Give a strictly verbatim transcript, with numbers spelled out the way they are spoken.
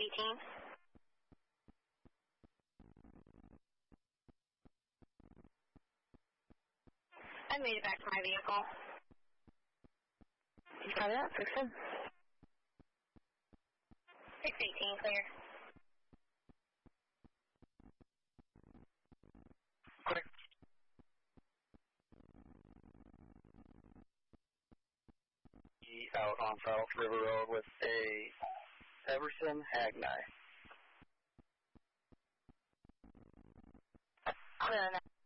eighteen. I made it back to my vehicle. You copy that? six ten. six eighteen, clear. Clear. Out on South River Road with a Everson Hagnai. Clear on that.